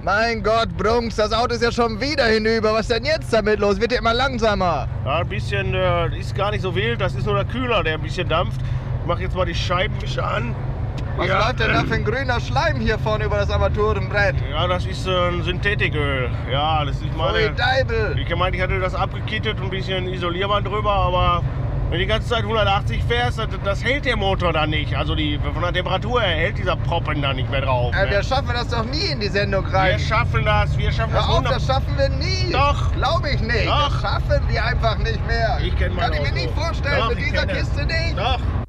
Mein Gott, Brunks, das Auto ist ja schon wieder hinüber. Was ist denn jetzt damit los? Wird ja immer langsamer. Ja, ein bisschen, ist gar nicht so wild. Das ist nur der Kühler, der ein bisschen dampft. Ich mache jetzt mal die Scheibenwischer an. Was läuft denn da für ein grüner Schleim hier vorne über das Armaturenbrett? Ja, das ist ein Synthetiköl. Ja, das ist meine... Ui, Deibel. Ich meinte, ich hatte das abgekittet und ein bisschen Isolierband drüber, aber wenn du die ganze Zeit 180 fährst, das hält der Motor dann nicht. Also von der Temperatur her hält dieser Proppen da nicht mehr drauf. Ne? Wir schaffen das doch nie in die Sendung rein. Wir schaffen das Hör auf, das schaffen wir nie. Doch. Glaube ich nicht. Doch. Das schaffen wir einfach nicht mehr. Ich kenne mein Kann ich mir Auto. nicht vorstellen, Doch, mit ich dieser kenne es. Kiste nicht. Doch.